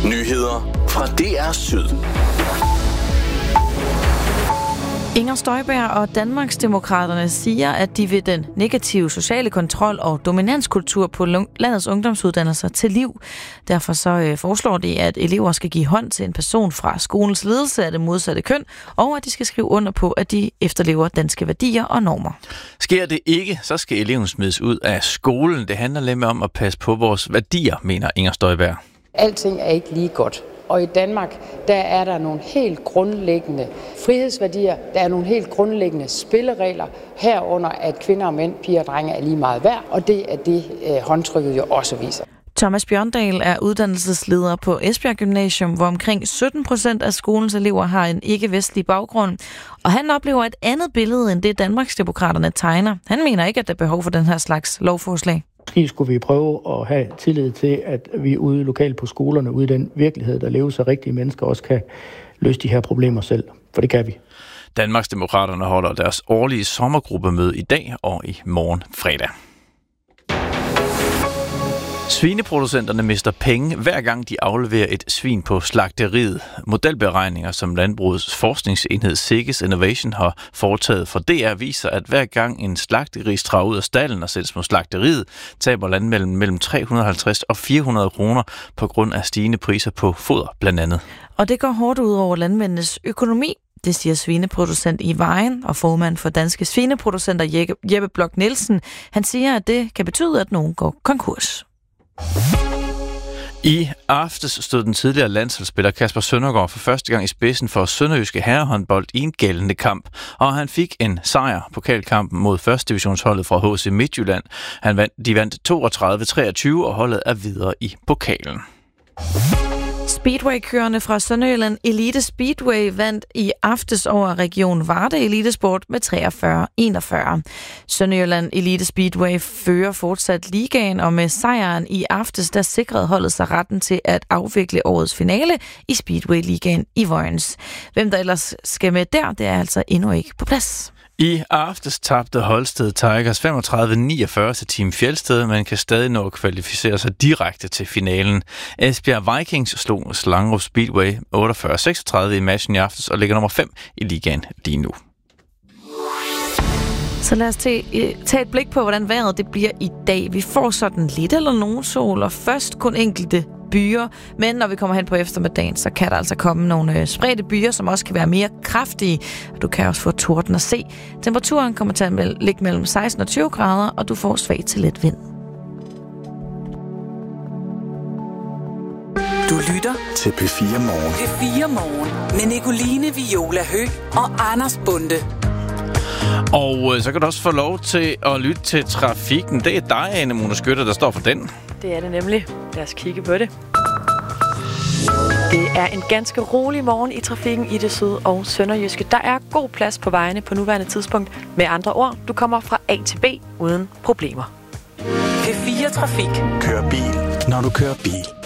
Nyheder fra DR Syd. Inger Støjberg og Danmarksdemokraterne siger, at de vil den negative sociale kontrol og dominanskultur på landets ungdomsuddannelser til liv. Derfor så foreslår de, at elever skal give hånd til en person fra skolens ledelse af det modsatte køn, og at de skal skrive under på, at de efterlever danske værdier og normer. Sker det ikke, så skal eleven smides ud af skolen. Det handler lidt om at passe på vores værdier, mener Inger Støjberg. Alting er ikke lige godt. Og i Danmark, der er der nogle helt grundlæggende frihedsværdier, der er nogle helt grundlæggende spilleregler, herunder at kvinder og mænd, piger og drenge er lige meget værd, og det er det håndtrykket jo også viser. Thomas Bjørndal er uddannelsesleder på Esbjerg Gymnasium, hvor omkring 17% af skolens elever har en ikke-vestlig baggrund. Og han oplever et andet billede end det Danmarksdemokraterne tegner. Han mener ikke, at der er behov for den her slags lovforslag. Måske skulle vi prøve at have tillid til, at vi ude lokalt på skolerne, ude i den virkelighed, der leves af rigtige mennesker, også kan løse de her problemer selv. For det kan vi. Danmarksdemokraterne holder deres årlige sommergruppemøde i dag og i morgen fredag. Svineproducenterne mister penge, hver gang de afleverer et svin på slagteriet. Modelberegninger, som Landbrugets forskningsenhed Sikkes Innovation har foretaget for DR, viser, at hver gang en slagteris drager ud af stalden og sættes på slagteriet, taber landmænd mellem 350 og 400 kroner på grund af stigende priser på foder blandt andet. Og det går hårdt ud over landmændenes økonomi. Det siger svineproducent i Vejen og formand for Danske Svineproducenter Jeppe Blok Nielsen. Han siger, at det kan betyde, at nogen går konkurs. I aftes stod den tidligere landsholdsspiller Kasper Søndergaard for første gang i spidsen for sønderjyske herrehåndbold i en gældende kamp, og han fik en sejr pokalkampen mod første divisionsholdet fra HC Midtjylland. De vandt 32-23, og holdet er videre i pokalen. Speedway-kørerne fra Sønderjylland Elite Speedway vandt i aftes over Region Varde Elitesport med 43-41. Sønderjylland Elite Speedway fører fortsat ligaen, og med sejren i aftes, der sikrede holdet sig retten til at afvikle årets finale i Speedway-ligaen i Vojens. Hvem der ellers skal med der, det er altså endnu ikke på plads. I aftes tabte Holsted Tigers 35-49 til Team Fjeldsted, men kan stadig nå at kvalificere sig direkte til finalen. Esbjerg Vikings slog Slangerup Speedway 48-36 i matchen i aftes og ligger nummer 5 i ligaen lige nu. Så lad os tage et blik på, hvordan vejret det bliver i dag. Vi får sådan lidt eller nogen sol, og først kun enkelte byer, men når vi kommer hen på eftermiddagen, så kan der altså komme nogle spredte byer, som også kan være mere kraftige. Du kan også få torden at se. Temperaturen kommer til at ligge mellem 16 og 20 grader, og du får svag til let vind. Du lytter til P4 Morgen. P4 Morgen med Nicoline Viola Høgh og Anders Bonde. Og så kan du også få lov til at lytte til trafikken. Det er dig, Anne Mona Skytter, der står for den. Det er det nemlig. Lad os kigge på det. Det er en ganske rolig morgen i trafikken i det syd- og sønderjyske. Der er god plads på vejene på nuværende tidspunkt. Med andre ord, du kommer fra A til B uden problemer. P4 Trafik. Kør bil, når du kører bil.